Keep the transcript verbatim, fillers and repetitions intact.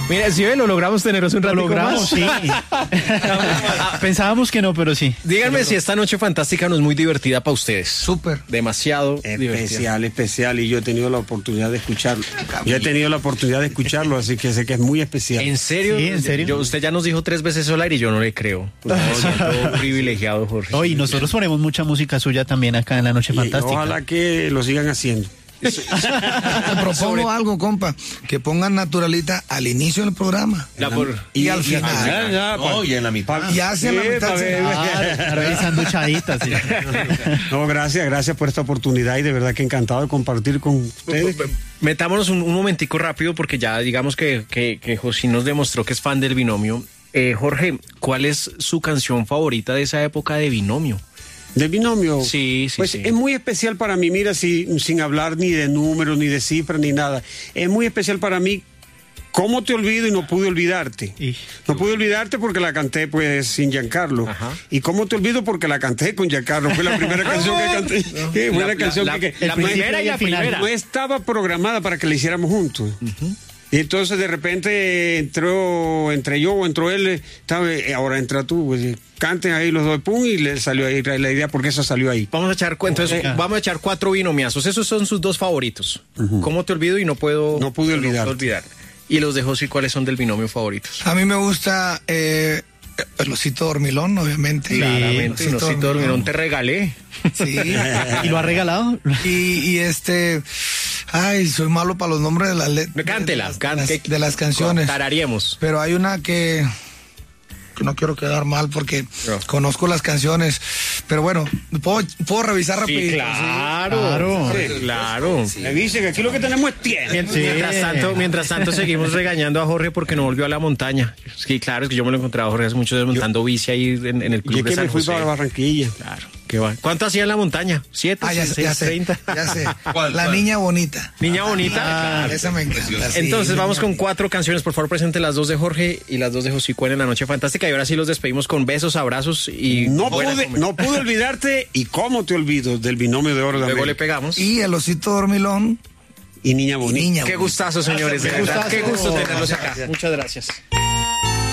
Mira, si ven, lo logramos teneros un rato. Lo logramos, sí. Pensábamos que no, pero sí. Díganme si esta noche fantástica no es muy divertida para ustedes. Súper. Demasiado Especial, divertida. especial, y yo he tenido la oportunidad de escucharlo. Yo he tenido la oportunidad de escucharlo, así que sé que es muy especial. ¿En serio? Sí, ¿en serio? Yo, usted ya nos dijo tres veces solar y yo no le creo. No, siento privilegiado, Jorge. Hoy nosotros ponemos mucha música suya también acá en La Noche Y Fantástica. ojalá que lo sigan haciendo. Te propongo algo, compa, que pongan Naturalita al inicio del programa La por- y, al final. Ya, ya, pa- No, y en la mitad. Y hacia la Sí, mitad pa' se- ver. Ah, revisando chaditas. Sí. No, gracias, gracias por esta oportunidad y de verdad que encantado de compartir con ustedes. Metámonos un, un momentico rápido porque ya digamos que, que, que José nos demostró que es fan del Binomio. Eh, Jorge, ¿cuál es su canción favorita de esa época de Binomio? ¿De Binomio? Sí, sí, Pues sí. es muy especial para mí, mira, si, sin hablar ni de números, ni de cifras, ni nada. Es muy especial para mí. ¿Cómo te olvido y no pude olvidarte? Y- No pude olvidarte porque la canté pues sin Giancarlo. Ajá. ¿Y cómo te olvido? Porque la canté con Giancarlo. Fue la primera canción que canté. Sí, fue la, La- canción la- que, que la no- primera y la y el final. primera. no estaba programada para que la hiciéramos juntos. Y entonces de repente entró, entré yo o entró él, estaba, eh, ahora entra tú, pues, canten ahí los dos, pum, y le salió ahí la idea porque eso salió ahí. Vamos a echar cu- entonces, Venga. vamos a echar cuatro binomiazos. Esos son sus dos favoritos. ¿Cómo te olvido y no puedo No pude no puedo olvidarte. olvidar? Y los de José, ¿cuáles son del binomio favoritos? A mí me gusta eh, el osito dormilón, obviamente. Claramente, El un osito dormilón te regalé. Sí. ¿Y lo ha regalado? Y, y este, ay, soy malo para los nombres de las letras. Cántela, de, las- can- de, que- las, de las canciones. Tararíamos. Pero hay una que, que no quiero quedar mal porque No. conozco las canciones. Pero bueno, puedo, puedo revisar Sí, rapidito. claro. Claro. Sí, claro. Me dice que aquí lo que tenemos es tiempo. Mien- Sí. Mientras tanto, mientras tanto seguimos regañando a Jorge porque no volvió a la montaña. Sí, claro, es que yo me lo encontraba a Jorge hace muchos años montando bici ahí en, en el Y club es de que San me fui José. para Barranquilla. Claro, qué va. ¿Cuánto hacía en la montaña? ¿Siete? Ah, ya, sé, seis, ya sé, treinta? ya sé. ¿Cuál, La cuál? niña bonita. Niña bonita. Ah, Claro. esa me encanta. sí, Entonces vamos niña con cuatro canciones. Por favor, presente las dos de Jorge y las dos de José Cuen en La Noche Fantástica. Y ahora sí los despedimos con besos, abrazos y No buena pude, comer. no pude olvidarte y cómo te olvido del binomio de oro de Luego le América. pegamos. Y el osito dormilón Y niña y bonita. niña Qué bonita. gustazo, señores. de Qué verdad. gustazo. Qué gusto tenerlos acá. Muchas gracias.